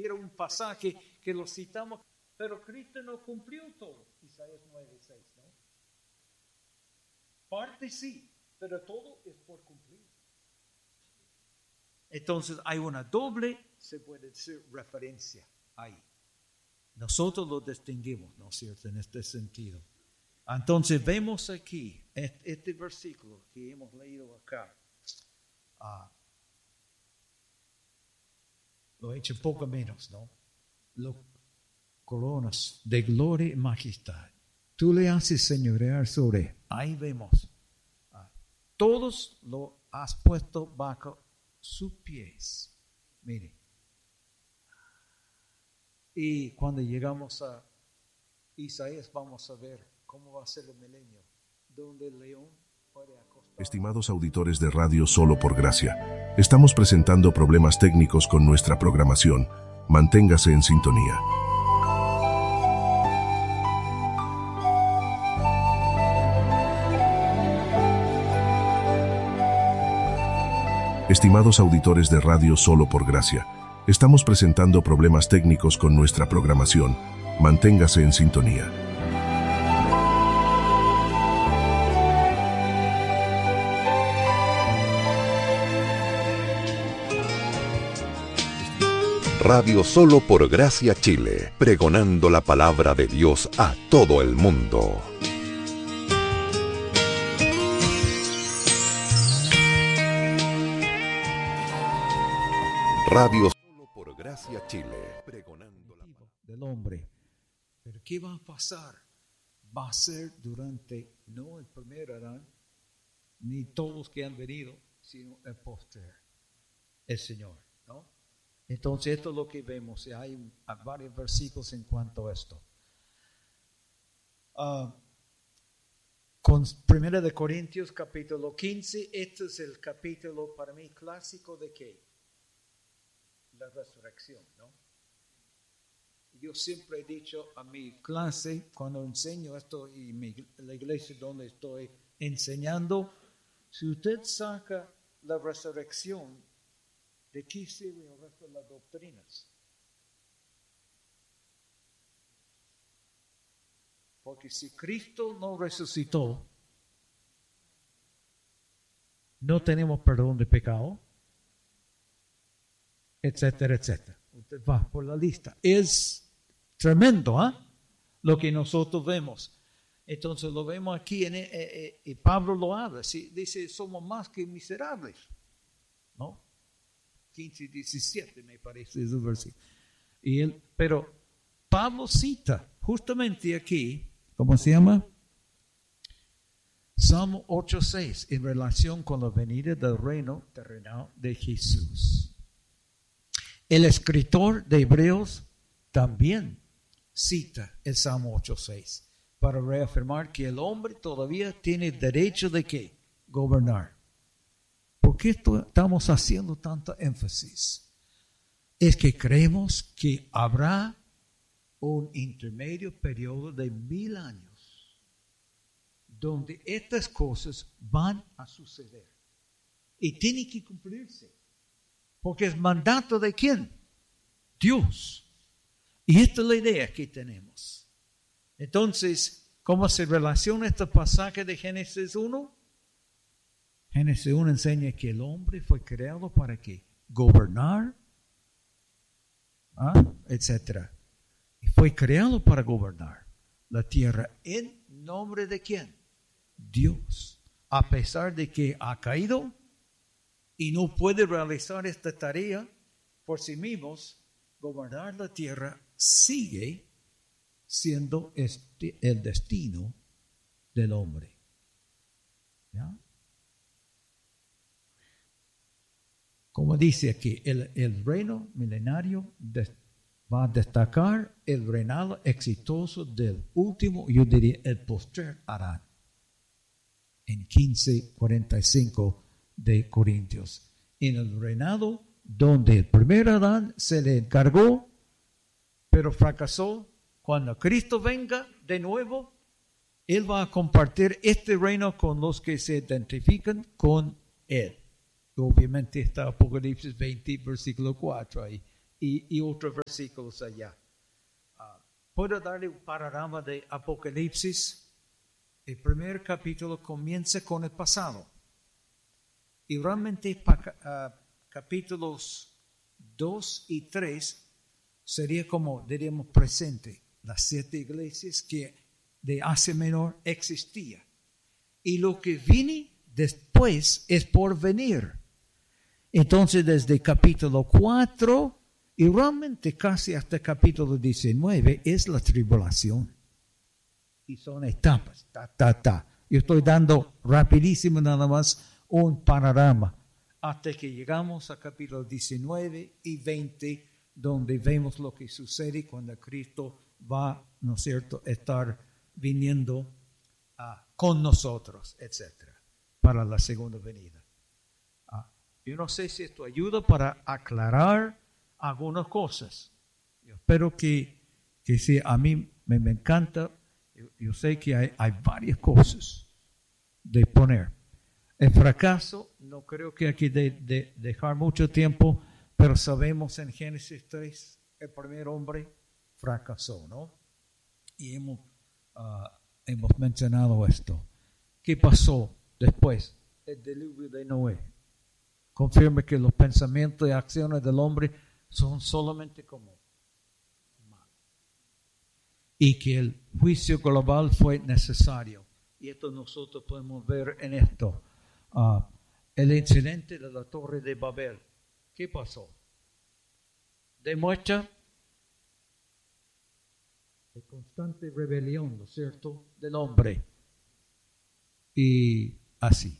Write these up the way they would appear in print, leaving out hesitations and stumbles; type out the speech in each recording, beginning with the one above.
era un pasaje que lo citamos, pero Cristo no cumplió todo. Isaías 9:6, ¿no? Parte sí, pero todo es por cumplir. Entonces hay una doble, se puede decir, referencia ahí. Nosotros lo distinguimos, ¿no es cierto?, en este sentido. Entonces vemos aquí, este versículo que hemos leído acá, lo he hecho un poco menos, ¿no? Lo coronas de gloria y majestad. Tú le haces señorear sobre. Ahí vemos. Todos lo has puesto bajo sus pies. Mire. Y cuando llegamos a Isaías vamos a ver cómo va a ser el milenio, donde el león puede acostar. Estimados auditores de Radio Solo por Gracia, estamos presentando problemas técnicos con nuestra programación. Manténgase en sintonía. Estimados auditores de Radio Solo por Gracia, estamos presentando problemas técnicos con nuestra programación. Manténgase en sintonía. Radio Solo por Gracia Chile, pregonando la palabra de Dios a todo el mundo. Radio Solo por Gracia Chile, pregonando la palabra del hombre. Pero ¿qué va a pasar? Va a ser durante, no el primer Adán, ni todos los que han venido, sino el posterior, el Señor, ¿no? Entonces esto es lo que vemos. Hay varios versículos en cuanto a esto. Con 1 de Corintios capítulo 15, este es el capítulo para mí clásico de ¿qué? La resurrección, ¿no? Yo siempre he dicho a mi clase, cuando enseño esto y la iglesia donde estoy enseñando, si usted saca la resurrección, ¿de qué sirven el resto de las doctrinas? Porque si Cristo no resucitó, no tenemos perdón de pecado, etcétera, etcétera. Usted va por la lista. Es tremendo, lo que nosotros vemos. Entonces lo vemos aquí, y Pablo lo habla, dice, somos más que miserables, ¿no? 15 y 17 me parece es el versículo. Pero Pablo cita justamente aquí, ¿cómo se llama? Salmo 8:6, en relación con la venida del reino terrenal de Jesús. El escritor de Hebreos también cita el Salmo 8:6 para reafirmar que el hombre todavía tiene derecho de ¿qué? Gobernar. ¿Por qué estamos haciendo tanto énfasis? Es que creemos que habrá un intermedio periodo de 1000 años donde estas cosas van a suceder y tienen que cumplirse. Porque es mandato de ¿quién? Dios. Y esta es la idea que tenemos. Entonces, ¿cómo se relaciona este pasaje de Génesis 1? Génesis 1 enseña que el hombre fue creado para ¿qué? Gobernar, etcétera. Y fue creado para gobernar la tierra en nombre de ¿quién? Dios. A pesar de que ha caído y no puede realizar esta tarea por sí mismos, gobernar la tierra sigue siendo el destino del hombre. ¿Ya? Como dice aquí, el reino milenario va a destacar el reinado exitoso del último, yo diría, el postrer Adán. En 15:45 de Corintios. En el reinado donde el primer Adán se le encargó, pero fracasó, cuando Cristo venga de nuevo, Él va a compartir este reino con los que se identifican con Él. Obviamente está Apocalipsis 20, versículo 4 ahí. y otros versículos allá. ¿Puedo darle un panorama de Apocalipsis? El primer capítulo comienza con el pasado. Y realmente capítulos 2 y 3 sería como, diríamos, presente. Las 7 iglesias que de Asia Menor existía. Y lo que viene después es por venir. Entonces, desde capítulo 4 y realmente casi hasta capítulo 19 es la tribulación. Y son etapas. Yo estoy dando rapidísimo nada más un panorama hasta que llegamos a capítulo 19 y 20, donde vemos lo que sucede cuando Cristo va, ¿no es cierto?, estar viniendo con nosotros, etcétera, para la segunda venida. Yo no sé si esto ayuda para aclarar algunas cosas. Yo espero que sí, a mí me encanta. Yo sé que hay varias cosas de poner. El fracaso, no creo que aquí de dejar mucho tiempo, pero sabemos en Génesis 3, el primer hombre fracasó, ¿no? Y hemos mencionado esto. ¿Qué pasó después? El diluvio de Noé. Confirma que los pensamientos y acciones del hombre son solamente como mal. Y que el juicio global fue necesario. Y esto nosotros podemos ver en esto. El incidente de la Torre de Babel. ¿Qué pasó? Demuestra la constante rebelión, ¿no es cierto?, del hombre. Y así.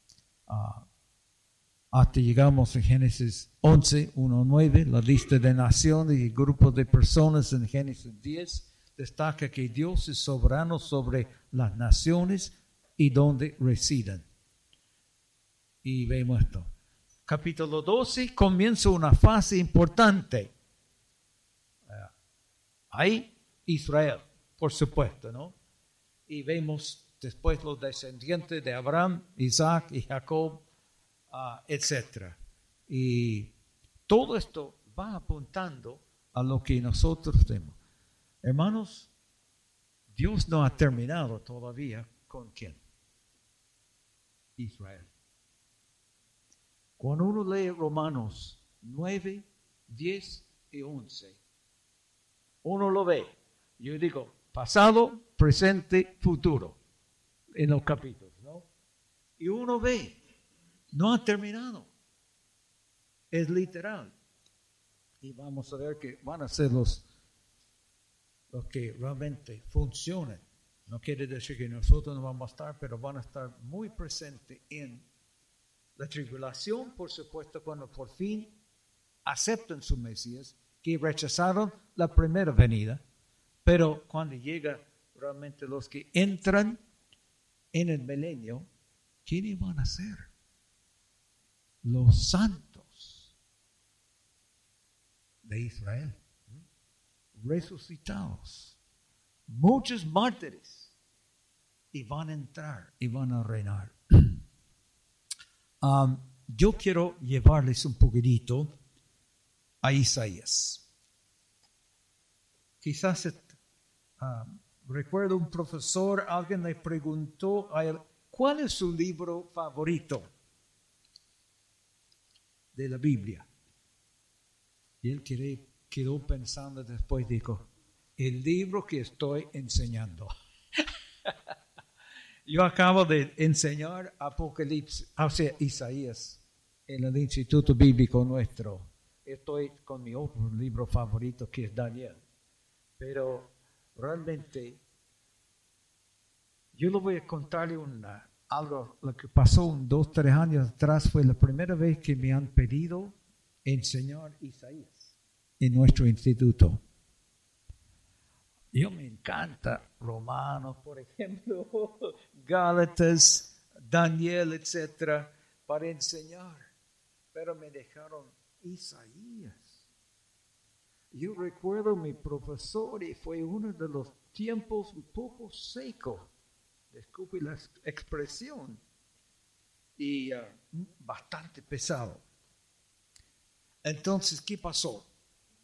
Hasta llegamos en Génesis 11, 1-9, la lista de naciones y grupos de personas en Génesis 10 destaca que Dios es soberano sobre las naciones y donde residen. Y vemos esto. Capítulo 12 comienza una fase importante. Hay Israel, por supuesto, ¿no? Y vemos después los descendientes de Abraham, Isaac y Jacob, etc. Y todo esto va apuntando a lo que nosotros tenemos. Hermanos, Dios no ha terminado todavía con ¿quién? Israel. Cuando uno lee Romanos 9, 10 y 11, uno lo ve. Yo digo pasado, presente, futuro en los capítulos, ¿no? Y uno ve, no ha terminado. Es literal. Y vamos a ver que van a ser los que realmente funcionen. No quiere decir que nosotros no vamos a estar, pero van a estar muy presentes en la tribulación, por supuesto, cuando por fin aceptan su Mesías, que rechazaron la primera venida, pero cuando llega realmente los que entran en el milenio, ¿quiénes van a ser? Los santos de Israel, resucitados, muchos mártires, y van a entrar y van a reinar. Yo quiero llevarles un poquitito a Isaías. Quizás recuerdo un profesor, alguien le preguntó a él, ¿cuál es su libro favorito de la Biblia? Y él quedó pensando después, dijo, el libro que estoy enseñando. Yo acabo de enseñar Apocalipsis, o sea, Isaías, en el Instituto Bíblico nuestro. Estoy con mi otro libro favorito, que es Daniel. Pero realmente, yo le voy a contarle algo, lo que pasó 2-3 años atrás. Fue la primera vez que me han pedido enseñar Isaías en nuestro instituto. Yo me encanta Romanos, por ejemplo, Gálatas, Daniel, etcétera, para enseñar. Pero me dejaron Isaías. Yo recuerdo mi profesor y fue uno de los tiempos un poco seco, disculpe la expresión, y bastante pesado. Entonces, ¿qué pasó?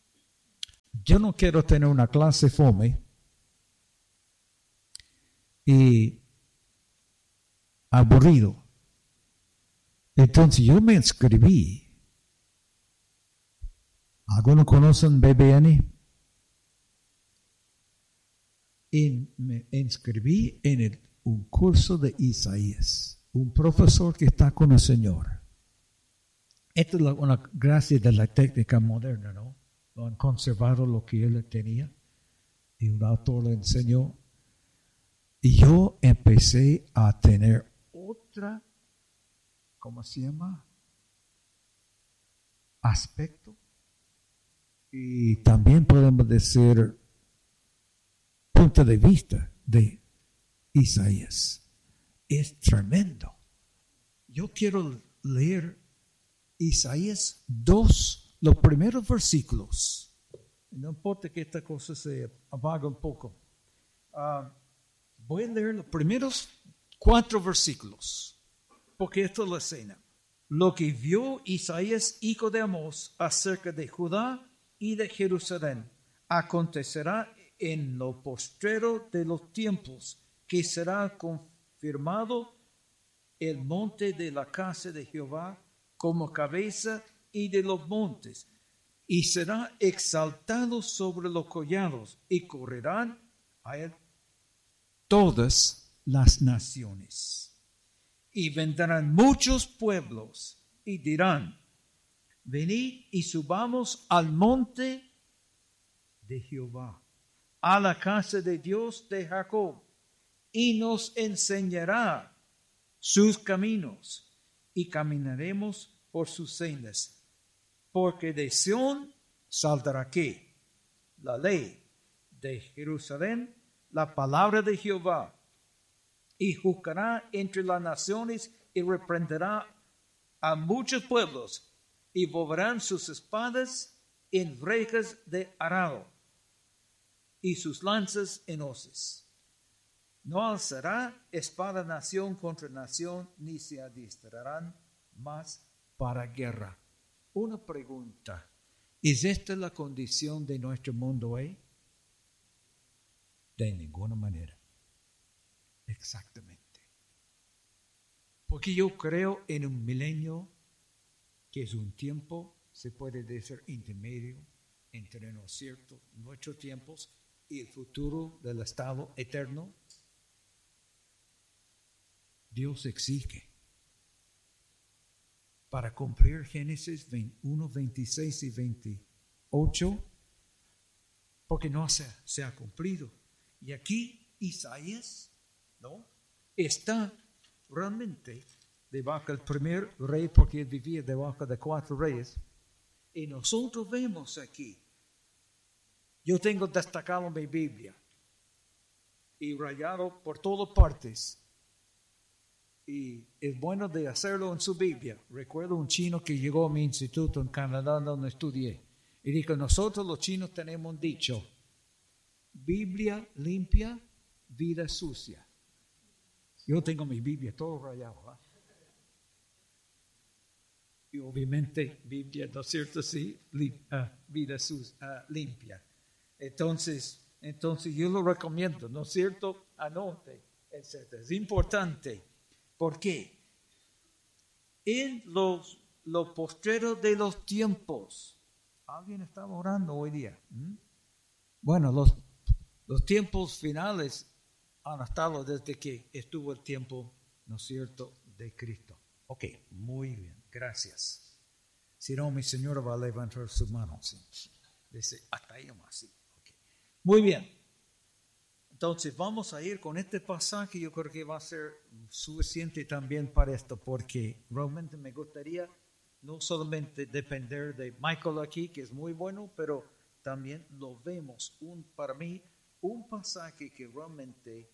yo no quiero tener una clase fome y aburrido. Entonces yo me inscribí. ¿Algunos conocen BBN? Me inscribí en un curso de Isaías. Un profesor que está con el Señor. Esto es una gracia de la técnica moderna, ¿no? Lo han conservado lo que él tenía. Y un autor le enseñó. Y yo empecé a tener otra, ¿cómo se llama? Aspecto. Y también podemos decir punto de vista de Isaías. Es tremendo. Yo quiero leer Isaías 2, los primeros versículos. No importa que esta cosa se apague un poco. Voy a leer los primeros 4 versículos, porque esto es la escena. Lo que vio Isaías, hijo de Amós, acerca de Judá y de Jerusalén, acontecerá en lo postrero de los tiempos, que será confirmado el monte de la casa de Jehová como cabeza y de los montes, y será exaltado sobre los collados, y correrán a él todas las naciones. Y vendrán muchos pueblos y dirán, venid y subamos al monte de Jehová, a la casa de Dios de Jacob, y nos enseñará sus caminos, y caminaremos por sus sendas. Porque de Sión saldrá ¿qué? La ley, de Jerusalén la palabra de Jehová, y juzgará entre las naciones y reprenderá a muchos pueblos, y volverán sus espadas en rejas de arado y sus lanzas en hoces. No alzará espada nación contra nación, ni se adiestrarán más para guerra. Una pregunta: ¿es esta la condición de nuestro mundo hoy? De ninguna manera. Exactamente. Porque yo creo en un milenio que es un tiempo, se puede decir, intermedio entre nuestros tiempos y el futuro del estado eterno. Dios exige para cumplir Génesis 21, 26 y 28, porque no se ha cumplido. Y aquí Isaías, ¿no?, está realmente debajo del primer rey, porque él vivía debajo de 4 reyes. Y nosotros vemos aquí, yo tengo destacado mi Biblia y rayado por todas partes. Y es bueno de hacerlo en su Biblia. Recuerdo un chino que llegó a mi instituto en Canadá donde estudié. Y dijo, nosotros los chinos tenemos un dicho: Biblia limpia, vida sucia. Yo tengo mi Biblia todo rayado. Y obviamente Biblia, ¿no es cierto? Sí, vida sucia, limpia. Entonces yo lo recomiendo, ¿no es cierto? Anote, etc. Es importante. ¿Por qué? En los postreros de los tiempos. ¿Alguien estaba orando hoy día? Bueno, los tiempos finales han estado desde que estuvo el tiempo, ¿no es cierto?, de Cristo. Ok, muy bien, gracias. Si no, mi señora va a levantar sus manos. Dice, hasta ahí más. Sí. Okay. Muy bien. Entonces vamos a ir con este pasaje. Yo creo que va a ser suficiente también para esto, porque realmente me gustaría no solamente depender de Michael aquí, que es muy bueno, pero también lo vemos, para mí, un pasaje que realmente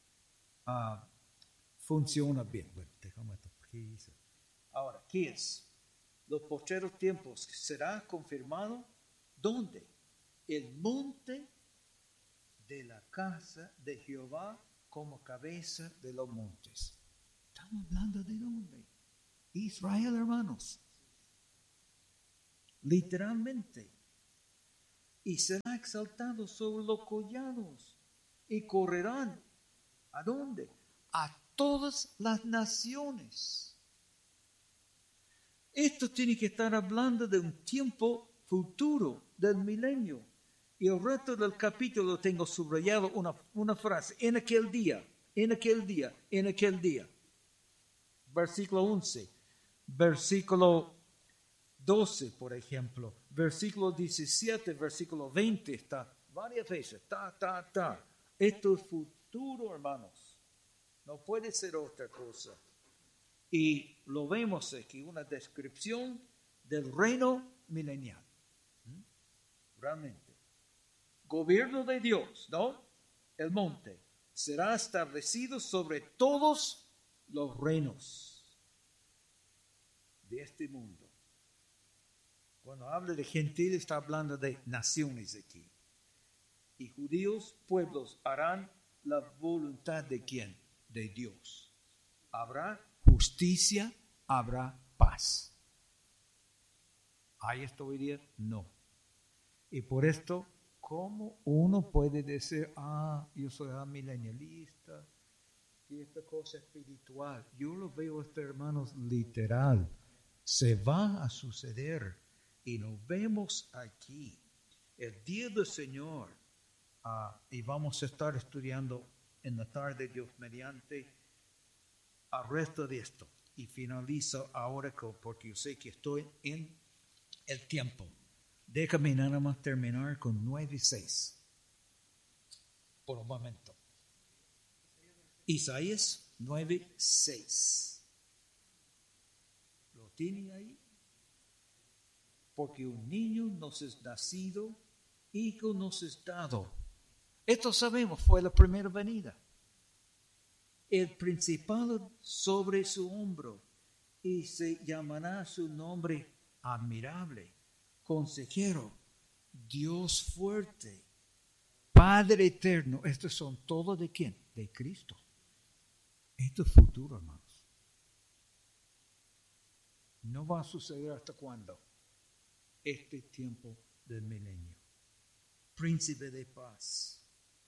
funciona bien. Bueno, déjame aquí. Ahora, ¿qué es? Los postreros tiempos será confirmado. ¿Dónde? El monte de la casa de Jehová como cabeza de los montes. Estamos hablando de dónde? Israel, hermanos. Literalmente. y será exaltado sobre los collados y correrán. ¿A dónde? A todas las naciones. Esto tiene que estar hablando de un tiempo futuro, del milenio. Y el resto del capítulo tengo subrayado una frase, en aquel día, en aquel día, en aquel día. Versículo 11, versículo 12, por ejemplo, versículo 17, versículo 20, está varias veces, Esto es futuro, hermanos. No puede ser otra cosa. Y lo vemos aquí, una descripción del reino milenial. Realmente. Gobierno de Dios, ¿no? El monte será establecido sobre todos los reinos de este mundo. Cuando habla de gentiles, está hablando de naciones aquí. Y judíos, pueblos, harán la voluntad de ¿quién? De Dios. Habrá justicia, habrá paz. ¿Hay esto hoy día? No. Y por esto, ¿cómo uno puede decir, yo soy milenialista, y esta cosa espiritual? Yo lo veo, hermanos, literal. Se va a suceder. Y nos vemos aquí. El día del Señor. Y vamos a estar estudiando en la tarde, Dios mediante, al resto de esto. Y finalizo ahora porque yo sé que estoy en el tiempo. Déjame nada más terminar con 9:6. Por un momento. Isaías 9:6. ¿Lo tiene ahí? Porque un niño nos es nacido, hijo nos es dado. Esto sabemos, fue la primera venida. El principado sobre su hombro, y se llamará su nombre admirable, consejero, Dios fuerte, Padre eterno. Estos son todos ¿de quién? De Cristo. Esto es futuro, hermanos. No va a suceder hasta cuándo. Este tiempo del milenio. Príncipe de paz.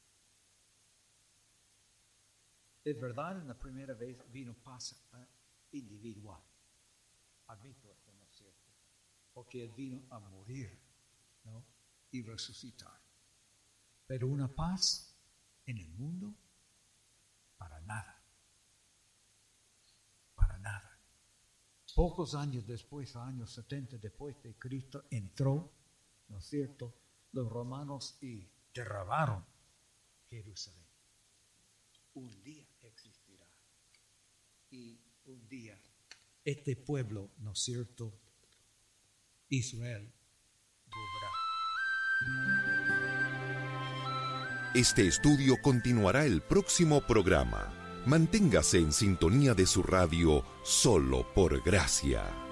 Es verdad, en la primera vez vino paz individual. Admito esto, ¿no es cierto? Porque Él vino a morir, ¿no? Y resucitar. Pero una paz en el mundo, para nada. Para nada. Pocos años después, años 70 después de Cristo, entró, ¿no es cierto?, los romanos y derrabaron Jerusalén. Un día existirá. Y un día este pueblo, ¿no es cierto?, Israel, volverá. Este estudio continuará el próximo programa. Manténgase en sintonía de su radio Solo por Gracia.